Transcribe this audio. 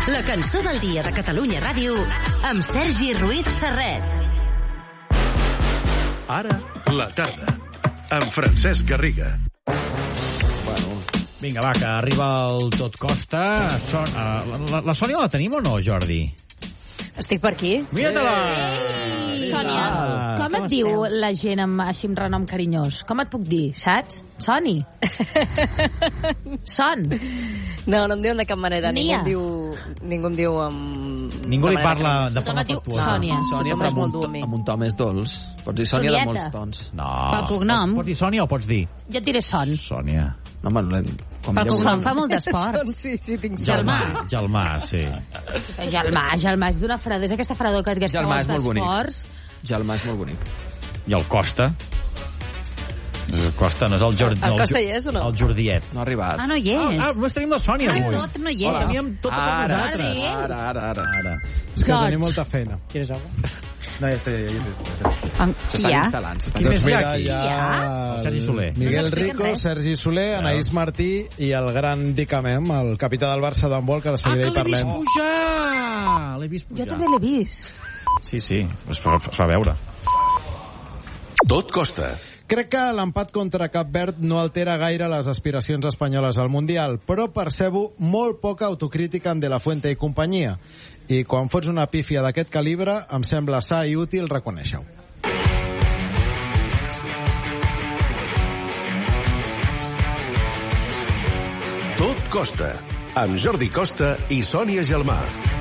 La cançó del dia de Catalunya Ràdio amb Sergi Ruiz Serret. Ara, la tarda, amb Francesc Garriga. Vinga, va, que arriba el Tot Costa. La Sònia la tenim o no, Jordi? Estic per aquí. Mira-te-la! Sònia, com et diu la gent així amb renom carinyós? Com et puc dir, saps? Soni. Son. No em diuen de cap manera. Ningú em diu amb... Ningú li parla de forma afectuosa. Sònia, però amb un to més dolç. Pots dir Sònia de molts tons. No. Pel cognom. Pots dir Sònia o pots dir? Jo et diré Son. Sònia. No, pel cognom fa molt d'esport. Sí, tinc Gelmà, sí. Gelmà és d'una fredor. És aquesta fredor que et gasta molts d'esports. Gelmà és molt bonic. I el Costa? El Costa no és el Jordi... El Costa hi és o no? El Jordiet. No ha arribat. No hi és. Només tenim la Sònia avui. Tot no hi és. Teníem tot per nosaltres. Ara. És que tenim molta feina. ¿Quieres algo? No, ja estoy. S'estan instal·lant. Qui més hi ha aquí? Sergi Soler. Miguel Rico, Sergi Soler, Anaïs Martí i el gran Dicamem, el capità del Barça d'handbol, que de seguida hi parlem. L'he vist pujar. Jo també l'he vist. Sí, es fa veure. Tot Costa. Crec que l'empat contra Cap Verd no altera gaire les aspiracions espanyoles al Mundial, però percebo molt poca autocrítica en De La Fuente i companyia. I quan fots una pífia d'aquest calibre, em sembla sa i útil reconèixer-ho. Tot Costa, amb Jordi Costa i Sònia Gelmà.